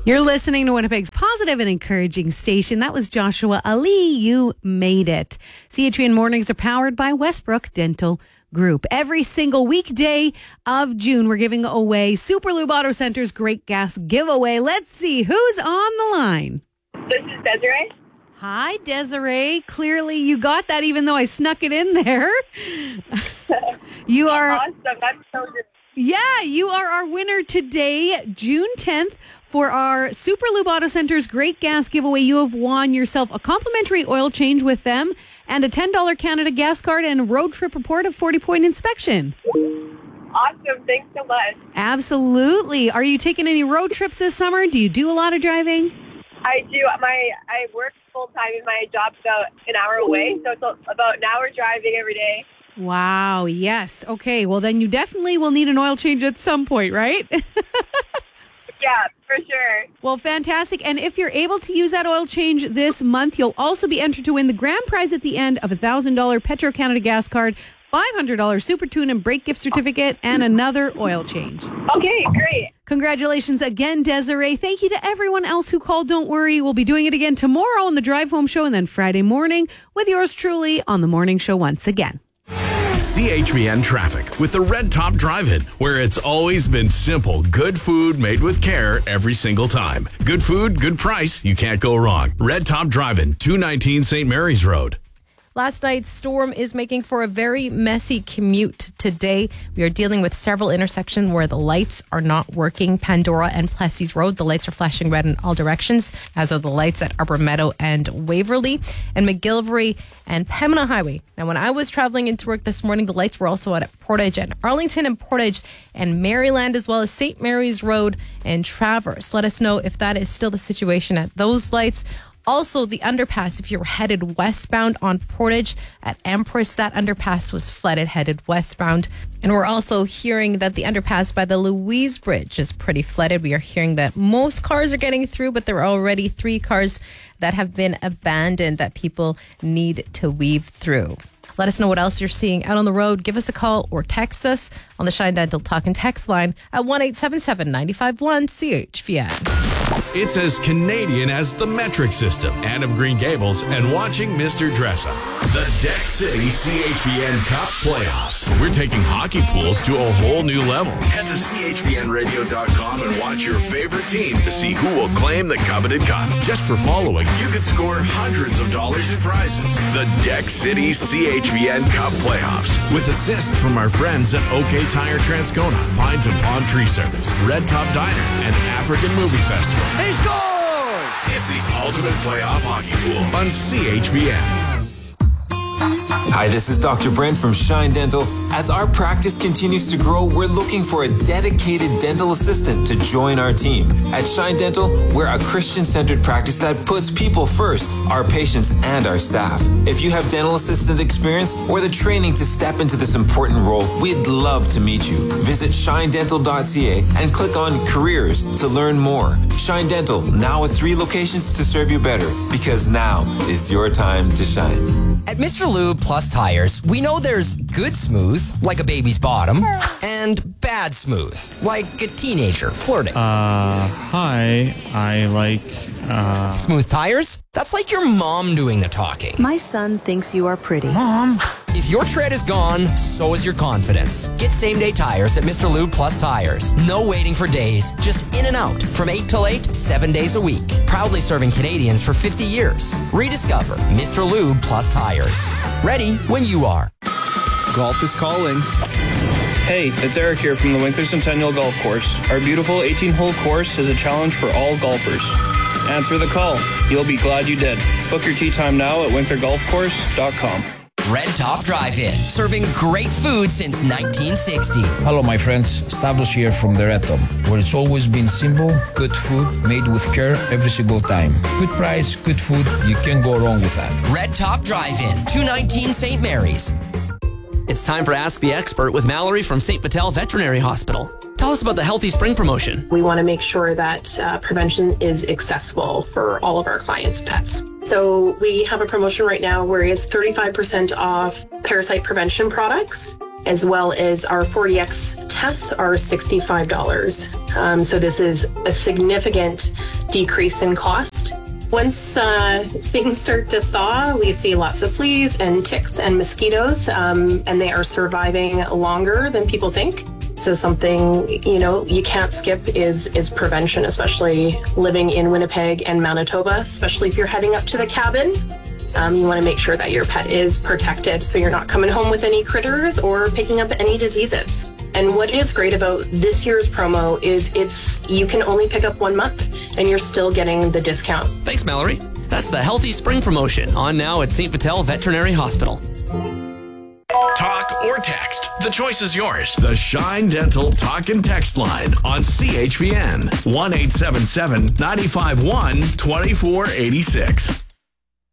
You're listening to Winnipeg's positive and encouraging station. That was Joshua Ali. You made it. CHVN Mornings are powered by Westbrook Dental Group. Every single weekday of June, we're giving away Super Lube Auto Center's Great Gas Giveaway. Let's see who's on the line. This is Desiree. Hi, Desiree. Clearly you got that even though I snuck it in there. You are awesome. I'm so good. Yeah, you are our winner today, June 10th, for our Super Lube Auto Center's Great Gas Giveaway. You have won yourself a complimentary oil change with them and a $10 Canada gas card and a road trip report of 40-point inspection. Awesome. Thanks so much. Absolutely. Are you taking any road trips this summer? Do you do a lot of driving? I do. I work full-time and my job's about an hour away, so it's about an hour driving every day. Wow, yes. Okay, well then you definitely will need an oil change at some point, right? Yeah, for sure. Well, fantastic. And if you're able to use that oil change this month, you'll also be entered to win the grand prize at the end of a $1,000 Petro-Canada gas card, $500 Super Tune and Brake gift certificate, and another oil change. Okay, great. Congratulations again, Desiree. Thank you to everyone else who called. Don't worry, we'll be doing it again tomorrow on the Drive Home Show and then Friday morning with yours truly on the Morning Show once again. CHVN Traffic with the Red Top Drive-In, where it's always been simple. Good food made with care every single time. Good food, good price. You can't go wrong. Red Top Drive-In, 219 St. Mary's Road. Last night's storm is making for a very messy commute today. We are dealing with several intersections where the lights are not working. Pandora and Plessis Road, the lights are flashing red in all directions, as are the lights at Arbor Meadow and Waverly, and McGillivray and Pembina Highway. Now, when I was traveling into work this morning, the lights were also at Portage and Arlington and Portage and Maryland, as well as St. Mary's Road and Traverse. Let us know if that is still the situation at those lights. Also, the underpass, if you're headed westbound on Portage at Empress, that underpass was flooded headed westbound. And we're also hearing that the underpass by the Louise Bridge is pretty flooded. We are hearing that most cars are getting through, but there are already 3 cars that have been abandoned that people need to weave through. Let us know what else you're seeing out on the road. Give us a call or text us on the Shine Dental Talk and Text line at 1-877-951-CHVN. It's as Canadian as the metric system, Anne of Green Gables, and watching Mr. Dressa. The Deck City CHVN Cup Playoffs. We're taking hockey pools to a whole new level. Head to chvnradio.com and watch your favorite team to see who will claim the coveted cup. Just for following, you could score hundreds of dollars in prizes. The Deck City CHVN Cup Playoffs. With assists from our friends at OK Tire Transcona, Pine to Palm Tree Service, Red Top Diner, and African Movie Festival. He scores! It's the ultimate playoff hockey pool on CHVN. Hi, this is Dr. Brent from Shine Dental. As our practice continues to grow, we're looking for a dedicated dental assistant to join our team. At Shine Dental, we're a Christian-centered practice that puts people first, our patients and our staff. If you have dental assistant experience or the training to step into this important role, we'd love to meet you. Visit shinedental.ca and click on Careers to learn more. Shine Dental, now with 3 locations to serve you better, because now is your time to shine. At Mr. Lube Plus Tires, we know there's good smooth, like a baby's bottom, and bad smooth, like a teenager flirting. Hi, I like, Smooth tires? That's like your mom doing the talking. My son thinks you are pretty. Mom. If your tread is gone, so is your confidence. Get same-day tires at Mr. Lube Plus Tires. No waiting for days, just in and out from 8 till 8, 7 days a week. Proudly serving Canadians for 50 years. Rediscover Mr. Lube Plus Tires. Ready when you are. Golf is calling. Hey, it's Eric here from the Winkler Centennial Golf Course. Our beautiful 18-hole course is a challenge for all golfers. Answer the call. You'll be glad you did. Book your tee time now at winklergolfcourse.com. Red Top Drive-In, serving great food since 1960. Hello, my friends. Stavros here from the Red Top, where it's always been simple, good food, made with care every single time. Good price, good food. You can't go wrong with that. Red Top Drive-In, 219 St. Mary's. It's time for Ask the Expert with Mallory from St. Patel Veterinary Hospital. Tell us about the Healthy Spring promotion. We want to make sure that prevention is accessible for all of our clients' pets. So we have a promotion right now where it's 35% off parasite prevention products as well as our 40X tests are $65. So this is a significant decrease in cost. Once things start to thaw, we see lots of fleas and ticks and mosquitoes, and they are surviving longer than people think. So something, you can't skip is prevention, especially living in Winnipeg and Manitoba, especially if you're heading up to the cabin. You want to make sure that your pet is protected so you're not coming home with any critters or picking up any diseases. And what is great about this year's promo is you can only pick up 1 month and you're still getting the discount. Thanks, Mallory. That's the Healthy Spring promotion on now at St. Vital Veterinary Hospital. Talk or text. The choice is yours. The Shine Dental Talk and Text line on CHPN. 1-877-951-2486.